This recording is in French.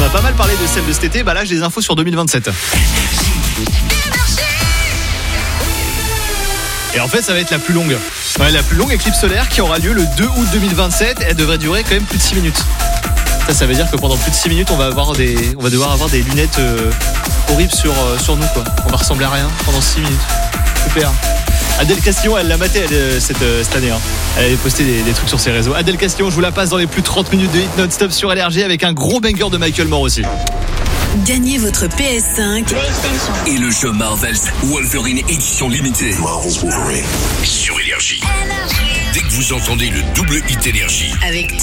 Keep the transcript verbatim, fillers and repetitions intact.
pas mal parlé de celle de cet été. Bah là, j'ai des infos sur deux mille vingt-sept. Et en fait, ça va être la plus longue. Ouais, la plus longue éclipse solaire qui aura lieu le deux août deux mille vingt-sept. Elle devrait durer quand même plus de six minutes. Ça, ça veut dire que pendant plus de six minutes, on va avoir des, on va devoir avoir des lunettes euh, horribles sur, euh, sur nous, quoi. On va ressembler à rien pendant six minutes. Super. Adèle Castillon, elle l'a maté elle, cette, euh, cette année. Hein. Elle avait posté des, des trucs sur ses réseaux. Adèle Castillon, je vous la passe dans les plus de trente minutes de hit non-stop sur L R G avec un gros banger de Michael Moore aussi. Gagnez votre P S cinq et le jeu Marvel's Wolverine édition limitée. Marvel's Wolverine. Sur Énergie. Dès que vous entendez le double hit Énergie. avec